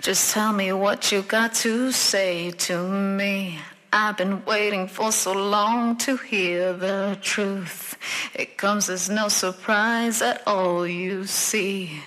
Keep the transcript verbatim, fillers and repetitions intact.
Just tell me what you got to say to me. I've been waiting for so long to hear the truth. It comes as no surprise at all, you see.